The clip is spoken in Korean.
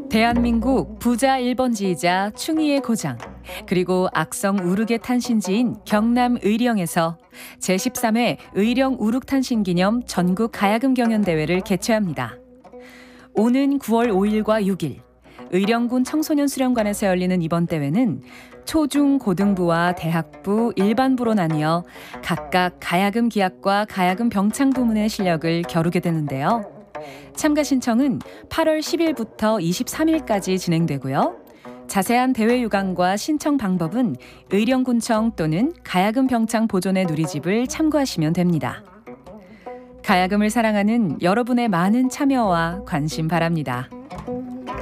대한민국 부자 1번지이자 충의의 고장, 그리고 악성 우르계 탄신지인 경남 의령에서 제13회 의령 우륵탄신 기념 전국 가야금 경연대회를 개최합니다. 오는 9월 5일과 6일, 의령군 청소년 수련관에서 열리는 이번 대회는 초중 고등부와 대학부, 일반부로 나뉘어 각각 가야금 기악과 가야금 병창 부문의 실력을 겨루게 되는데요. 참가 신청은 8월 10일부터 23일까지 진행되고요. 자세한 대회 유관과 신청 방법은 의령군청 또는 가야금 병창 보존의 누리집을 참고하시면 됩니다. 가야금을 사랑하는 여러분의 많은 참여와 관심 바랍니다.